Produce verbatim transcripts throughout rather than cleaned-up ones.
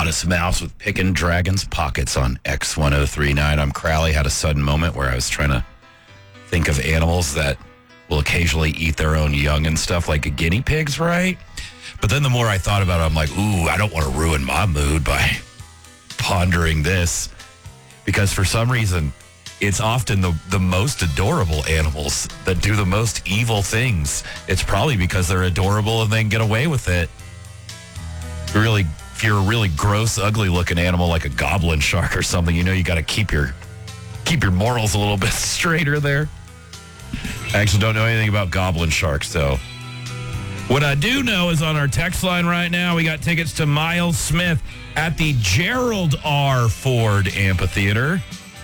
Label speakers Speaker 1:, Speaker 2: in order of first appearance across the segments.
Speaker 1: Modest Mouse with Pickin' Dragon's Pockets on X ten thirty-nine. I'm Crowley. Had a sudden moment where I was trying to think of animals that will occasionally eat their own young and stuff, like a guinea pigs, right? But then the more I thought about it, I'm like, ooh, I don't want to ruin my mood by pondering this. Because for some reason, it's often the, the most adorable animals that do the most evil things. It's probably because they're adorable and they can get away with it. Really, if you're a really gross, ugly-looking animal like a goblin shark or something, you know you got to keep your keep your morals a little bit straighter there. I actually don't know anything about goblin sharks, though. What I do know is on our text line right now, we got tickets to Miles Smith at the Gerald R. Ford Amphitheater.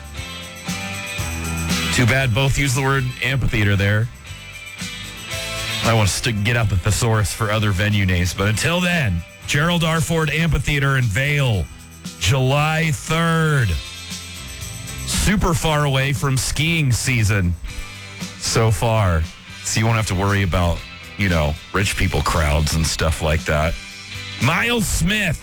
Speaker 1: Too bad both use the word amphitheater there. I want to get out the thesaurus for other venue names, but until then, Gerald R. Ford Amphitheater in Vail, July third. Super far away from skiing season so far, so you won't have to worry about, you know, rich people crowds and stuff like that. Miles Smith,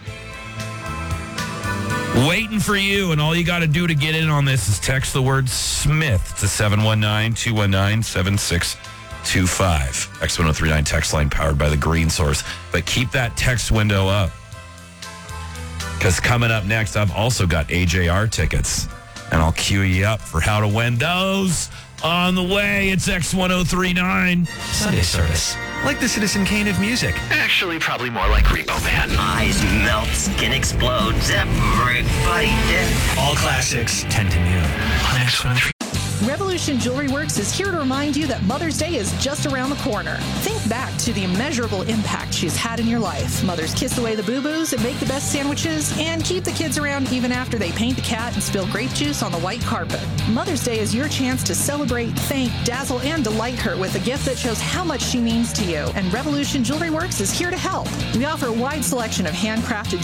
Speaker 1: waiting for you, and all you got to do to get in on this is text the word Smith to seven one nine, two one nine, seven six two five. X ten thirty-nine text line powered by the Green Source. But keep that text window up, because coming up next, I've also got A J R tickets, and I'll cue you up for how to win those. On the way, it's X ten thirty-nine.
Speaker 2: Sunday service. Like the Citizen Kane of music.
Speaker 3: Actually, probably more like Repo Man.
Speaker 4: Eyes melt, skin explodes, everybody dead.
Speaker 2: All classics, ten to noon on X ten.
Speaker 5: Revolution Jewelry Works is here to remind you that Mother's Day is just around the corner. Think back to the immeasurable impact she's had in your life. Mothers kiss away the boo-boos and make the best sandwiches and keep the kids around even after they paint the cat and spill grape juice on the white carpet. Mother's Day is your chance to celebrate, thank, dazzle, and delight her with a gift that shows how much she means to you. And Revolution Jewelry Works is here to help. We offer a wide selection of handcrafted